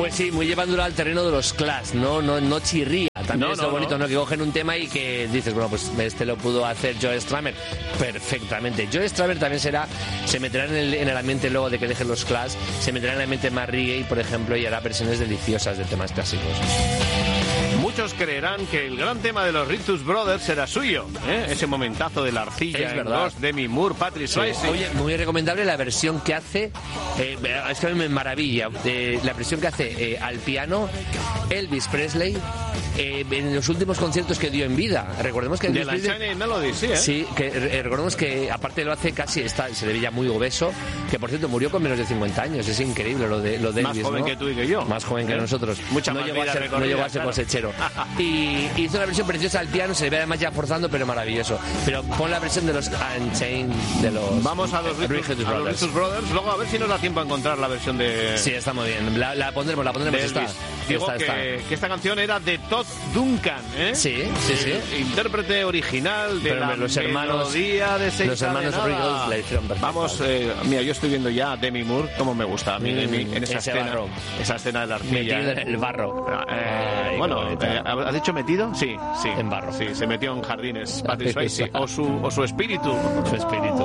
Pues sí, muy llevándolo al terreno de los Clash, no chirría. También es lo bonito, ¿no? Que cogen un tema y que dices, bueno, pues este lo pudo hacer Joe Strummer perfectamente. Joe Strummer también se meterá en el ambiente luego de que dejen los Clash, se meterá en el ambiente más reggae, por ejemplo, y hará versiones deliciosas de temas clásicos. Muchos creerán que el gran tema de los Righteous Brothers será suyo, ¿eh? Ese momentazo de la arcilla en Ghost, Demi Moore, Patrick Swayze. Oye, muy recomendable la versión que hace, es que a mí me maravilla, la versión que hace al piano Elvis Presley en los últimos conciertos que dio en vida. Recordemos que de la Shining Melody, sí, ¿eh? Sí, que recordemos que aparte lo hace casi, se le veía muy obeso, que por cierto murió con menos de 50 años, es increíble lo de Elvis, más joven, ¿no? Que tú y que yo. Más joven que nosotros. Mucha no más llegó a ser cosechero. Y hizo una versión preciosa al piano, se le ve además ya forzando, pero maravilloso. Pero pon la versión de los Unchained, de los... Vamos a los Righteous Brothers. Luego a ver si nos da tiempo a encontrar la versión de... Sí, está muy bien. La pondremos. Digo que esta canción era de Todd Duncan, ¿eh? Sí. Intérprete original de los hermanos de Seis Los hermanos Riggles la hicieron perfecta. Vamos, mira, yo estoy viendo ya a Demi Moore, como me gusta a mí Demi, en esa escena de la arcilla. Metido en el barro. ¿Has dicho metido? Sí. En barro. Sí, se metió en jardines, Patrick Swayze. O su espíritu. Su espíritu.